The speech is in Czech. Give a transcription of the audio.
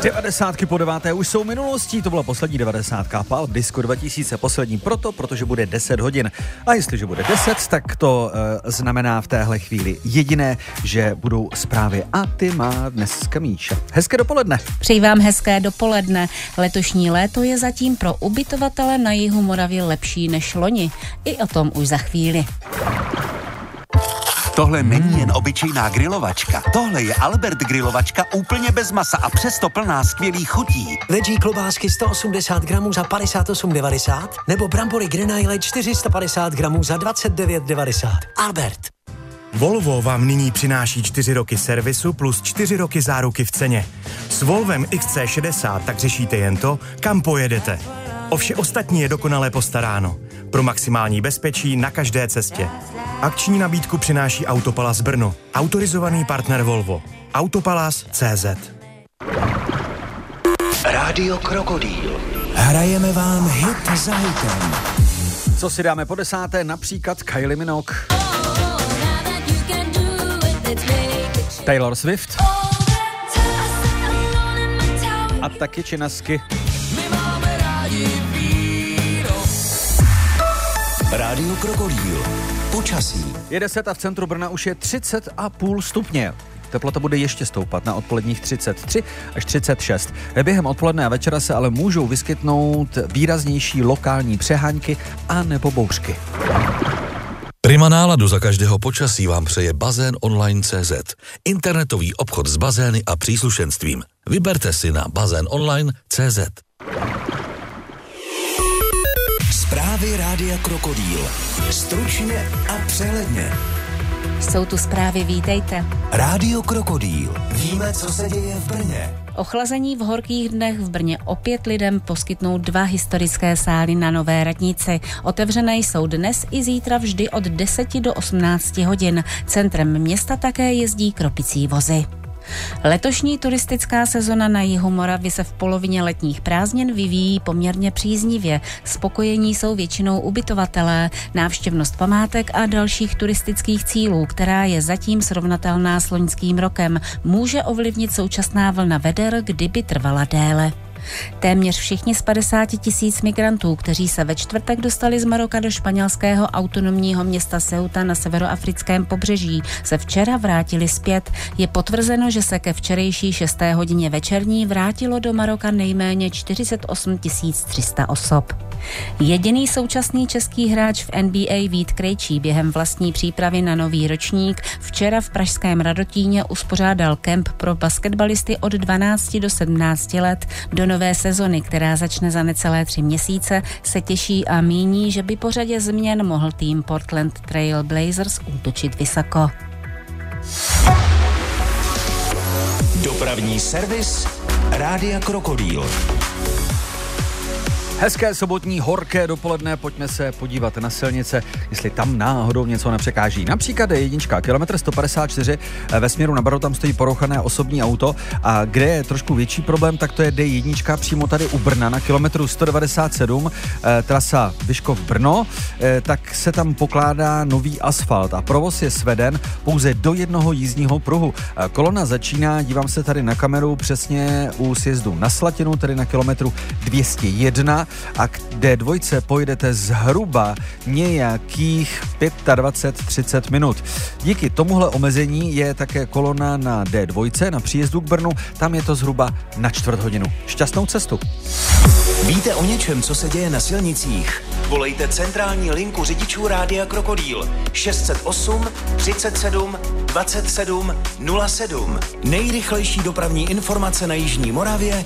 90 po 9. už jsou minulostí, to byla poslední 90. Palm Disco 2000, poslední protože bude 10 hodin. A jestliže bude 10, tak to znamená v téhle chvíli jediné, že budou zprávy a ty má dneska Míša. Hezké dopoledne. Přeji vám hezké dopoledne. Letošní léto je zatím pro ubytovatele na jihu Moravy lepší než loni. I o tom už za chvíli. Tohle není jen obyčejná grilovačka. Tohle je Albert grilovačka úplně bez masa a přesto plná skvělých chutí. Veggie klobásky 180 gramů za 58,90 nebo brambory Grenaille 450 gramů za 29,90. Albert. Volvo vám nyní přináší 4 roky servisu plus 4 roky záruky v ceně. S Volvem XC60 tak řešíte jen to, kam pojedete. O vše ostatní je dokonale postaráno. Pro maximální bezpečí na každé cestě. Akční nabídku přináší Autopalas Brno. Autorizovaný partner Volvo. Autopalas.cz. Rádio Krokodýl. Hrajeme vám hit za hitem. Co si dáme po 10. například Kylie Minogue, Taylor Swift a taky Činasky. Rádio Krokodýl. Počasí. Je 10 a v centru Brna už je 30,5 stupně. Teplota bude ještě stoupat na odpoledních 33 až 36. Během odpoledne a večera se ale můžou vyskytnout výraznější lokální přehánky a nebo bouřky. Prima náladu za každého počasí vám přeje Bazén Online.cz. Internetový obchod s bazény a příslušenstvím. Vyberte si na bazénonline.cz. Zprávy Rádia Krokodýl. Stručně a přehledně. Jsou tu zprávy, vítejte. Rádio Krokodýl. Víme, co se děje v Brně. Ochlazení v horkých dnech v Brně opět lidem poskytnou 2 historické sály na Nové radnici. Otevřené jsou dnes i zítra vždy od 10 do 18 hodin. Centrem města také jezdí kropicí vozy. Letošní turistická sezona na jihu Moravy se v polovině letních prázdnin vyvíjí poměrně příznivě. Spokojení jsou většinou ubytovatelé. Návštěvnost památek a dalších turistických cílů, která je zatím srovnatelná s loňským rokem, může ovlivnit současná vlna veder, kdyby trvala déle. Téměř všichni z 50 000 migrantů, kteří se ve čtvrtek dostali z Maroka do španělského autonomního města Ceuta na severoafrickém pobřeží, se včera vrátili zpět. Je potvrzeno, že se ke včerejší 6. hodině večerní vrátilo do Maroka nejméně 48 300 osob. Jediný současný český hráč v NBA Vít Krejčí během vlastní přípravy na nový ročník včera v pražském Radotíně uspořádal kemp pro basketbalisty od 12 do 17 let. Do nové sezony, která začne za necelé 3 měsíce, se těší a míní, že by po řadě změn mohl tým Portland Trail Blazers útočit vysoko. Dopravní servis Rádia Krokodýl. Hezké sobotní horké dopoledne, pojďme se podívat na silnice, jestli tam náhodou něco nepřekáží. Například D1, kilometr 154, ve směru na Baru tam stojí porouchané osobní auto a kde je trošku větší problém, tak to je D1 přímo tady u Brna na kilometru 197, trasa Vyškov-Brno, tak se tam pokládá nový asfalt a provoz je sveden pouze do jednoho jízdního pruhu. Kolona začíná, dívám se tady na kameru, přesně u sjezdu na Slatinu, tedy na kilometru 201, a k D2 pojedete zhruba nějakých 25-30 minut. Díky tomuhle omezení je také kolona na D2 na příjezdu k Brnu, tam je to zhruba na 1/4 hodinu. Šťastnou cestu. Víte o něčem, co se děje na silnicích? Volejte centrální linku řidičů Rádia Krokodýl 608 37 27 07. Nejrychlejší dopravní informace na jižní Moravě